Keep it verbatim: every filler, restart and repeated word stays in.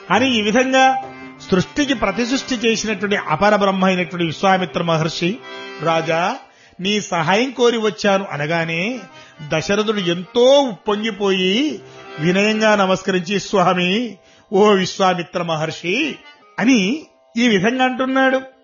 అని ఈ విధంగా సృష్టికి ప్రతిసృష్టి చేసినటువంటి అపర బ్రహ్మ అయినటువంటి విశ్వామిత్ర మహర్షి, రాజా నీ సహాయం కోరి వచ్చాను అనగానే దశరథుడు ఎంతో ఉప్పొంగిపోయి వినయంగా నమస్కరించి, స్వామి ఓ విశ్వామిత్ర మహర్షి అని ఈ విధంగా అంటున్నాడు.